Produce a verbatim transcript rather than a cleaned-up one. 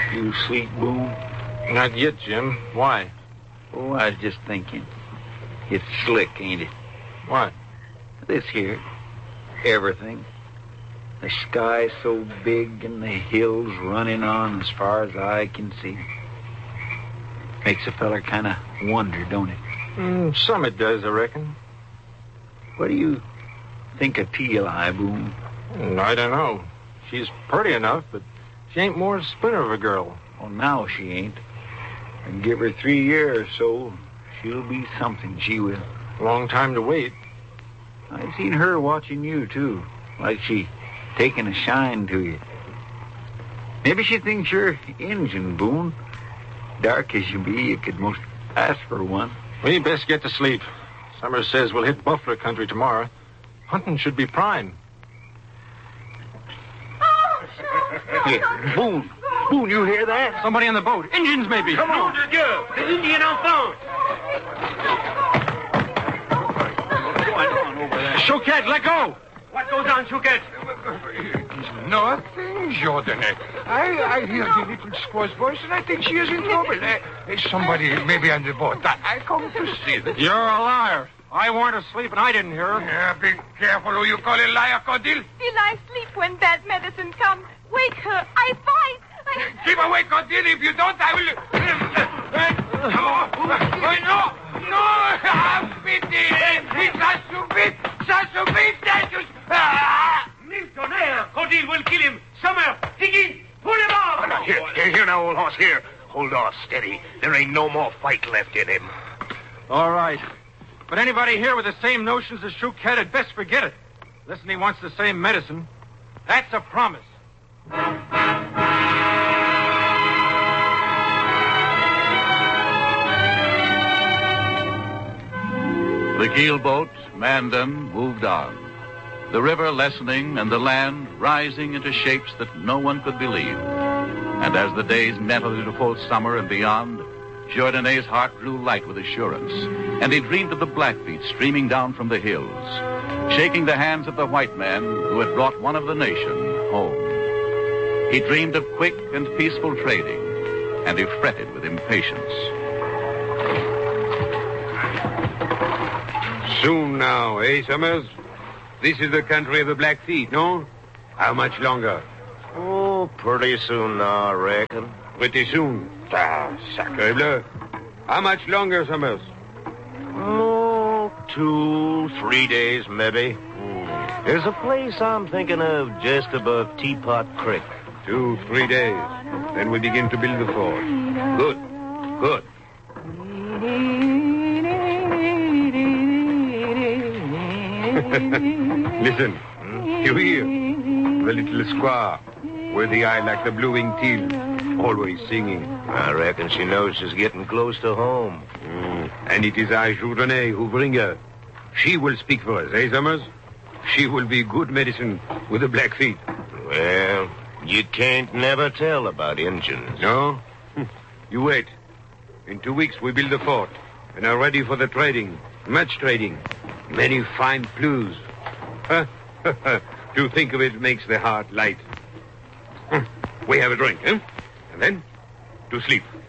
You sleep, Boone? Not yet, Jim. Why? Oh, I was just thinking. It's slick, ain't it? What? This here. Everything. The sky so big and the hills running on as far as I can see. Makes a feller kind of wonder, don't it? Mm, some it does, I reckon. What do you think of Teal-Eye, Boone? Mm, I don't know. She's pretty enough, but she ain't more splinter of a girl. Well, now she ain't. And give her three years or so, she'll be something, she will. Long time to wait. I've seen her watching you, too. Like she taking a shine to you. Maybe she thinks you're Injun, Boone. Dark as you be, you could most ask for one. We best get to sleep. Summers says we'll hit buffalo country tomorrow. Hunting should be prime. Hey, Boone. Boone, you hear that? Somebody on the boat. Indians, maybe. Come on. The Indian enfant. What's going on over there? Chouquette, let go! What goes on, Chouquette? Nothing, Jordan. I, I hear the little squaw's voice, and I think she is in trouble. Uh, somebody maybe on the boat. I, I come to see that. You're a liar. I weren't asleep, and I didn't hear her. Yeah, be careful who you call a liar, Cordil. Still I sleep when bad medicine comes. Wake her. I fight. I... Keep away, Cordil. If you don't, I will... No, no, no, have pity. Ça suffit, ça suffit, Status. Milton, air. Cordil will kill him. Summer, Higgins, pull him off. Here, here, here now, old horse, here. Hold on, steady. There ain't no more fight left in him. All right. But anybody here with the same notions as Chouquette had best forget it. Listen, he wants the same medicine. That's a promise. The keelboat, Mandan, moved on. The river lessening and the land rising into shapes that no one could believe. And as the days nettled into full summer and beyond, Jourdain's heart grew light with assurance, and he dreamed of the Blackfeet streaming down from the hills, shaking the hands of the white man who had brought one of the nation home. He dreamed of quick and peaceful trading, and he fretted with impatience. Soon now, eh, Summers? This is the country of the Blackfeet, no? How much longer? Oh, pretty soon now, I reckon. Pretty soon. Ah, sacre bleu. How much longer, Summers? Oh, two, three days, maybe. Mm. There's a place I'm thinking of just above Teapot Creek. Two, three days. Then we begin to build the fort. Good. Good. Listen. Hmm? You hear? The little squaw with the eye like the blue-winged teal. Always singing. I reckon she knows she's getting close to home. Mm. And it is I, Jourdain, who bring her. She will speak for us, eh, Summers? She will be good medicine with the Blackfeet. Well, you can't never tell about Injuns. No? You wait. In two weeks, we build the fort and are ready for the trading. Much trading. Many fine clues. Huh? To think of it makes the heart light. We have a drink, eh? And then, to sleep.